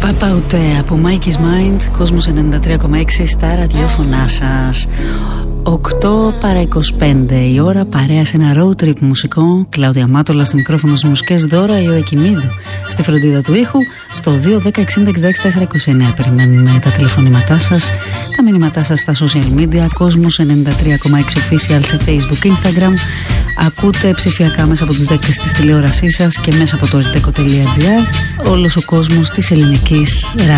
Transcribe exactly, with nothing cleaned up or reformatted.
Out από Mikey's Mind, Κόσμος ενενήντα τρία κόμμα έξι στα ραδιόφωνά σας. οκτώ παρά είκοσι πέντε η ώρα, παρέα σε ένα road trip μουσικό. Κλάουδια Μάτολα στο μικρόφωνο στις μουσικές, Δώρα η Εκημίδου στη φροντίδα του ήχου. Στο δύο δέκα εξήντα εξήντα έξι τετρακόσια είκοσι εννέα περιμένουμε τα τηλεφωνήματά σας, τα μηνύματά σας στα social media. Κόσμος ενενήντα τρία κόμμα έξι official σε Facebook, Instagram. Ακούτε ψηφιακά μέσα από τους δέκτες της τηλεόρασής σας και μέσα από το ερτέκο τελεία τζι άρ. Όλος ο κόσμος της ελληνικής